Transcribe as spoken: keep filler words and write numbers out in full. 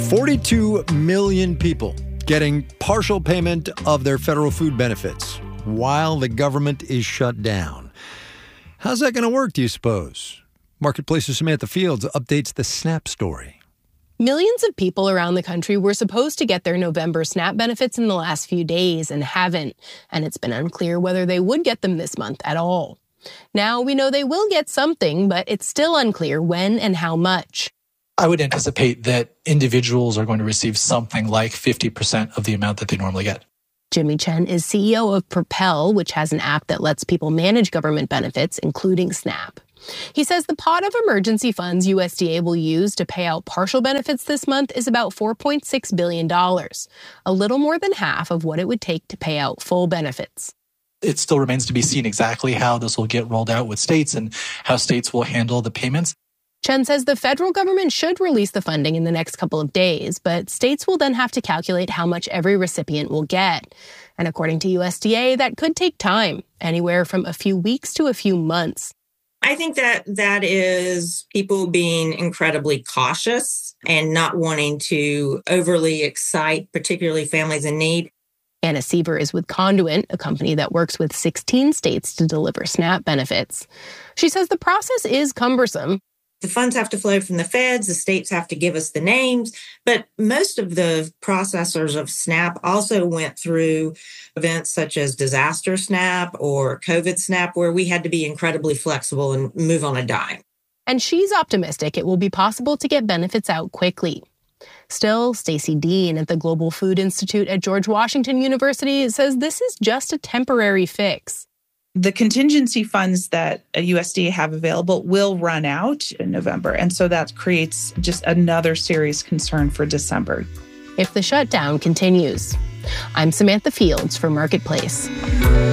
forty-two million people getting partial payment of their federal food benefits while the government is shut down. How's that going to work, do you suppose? Marketplace's Samantha Fields updates the SNAP story. Millions of people around the country were supposed to get their November SNAP benefits in the last few days and haven't, and it's been unclear whether they would get them this month at all. Now we know they will get something, but it's still unclear when and how much. I would anticipate that individuals are going to receive something like fifty percent of the amount that they normally get. Jimmy Chen is C E O of Propel, which has an app that lets people manage government benefits, including SNAP. He says the pot of emergency funds U S D A will use to pay out partial benefits this month is about four point six billion dollars, a little more than half of what it would take to pay out full benefits. It still remains to be seen exactly how this will get rolled out with states and how states will handle the payments. Chen says the federal government should release the funding in the next couple of days, but states will then have to calculate how much every recipient will get. And according to U S D A, that could take time, anywhere from a few weeks to a few months. I think that that is people being incredibly cautious and not wanting to overly excite, particularly families in need. Anna Seaver is with Conduent, a company that works with sixteen states to deliver SNAP benefits. She says the process is cumbersome. The funds have to flow from the feds, the states have to give us the names, but most of the processors of SNAP also went through events such as Disaster SNAP or COVID SNAP, where we had to be incredibly flexible and move on a dime. And she's optimistic it will be possible to get benefits out quickly. Still, Stacy Dean at the Global Food Institute at George Washington University says this is just a temporary fix. The contingency funds that U S D A have available will run out in November, and so that creates just another serious concern for December. If the shutdown continues. I'm Samantha Fields for Marketplace.